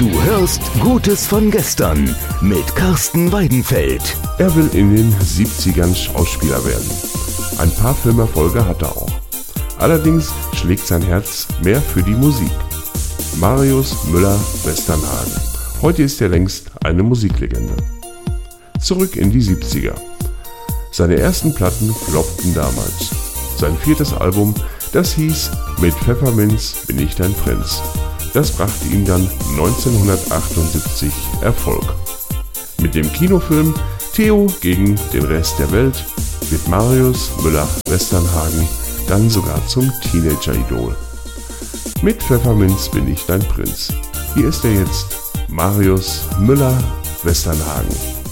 Du hörst Gutes von gestern mit Carsten Weidenfeld. Er will in den 70ern Schauspieler werden. Ein paar Filmerfolge hat er auch. Allerdings schlägt sein Herz mehr für die Musik. Marius Müller-Westernhagen. Heute ist er längst eine Musiklegende. Zurück in die 70er. Seine ersten Platten floppten damals. Sein viertes Album, das hieß Mit Pfefferminz bin ich dein Prinz. Das brachte ihm dann 1978 Erfolg. Mit dem Kinofilm Theo gegen den Rest der Welt wird Marius Müller-Westernhagen dann sogar zum Teenager-Idol. Mit Pfefferminz bin ich dein Prinz. Hier ist er jetzt, Marius Müller-Westernhagen.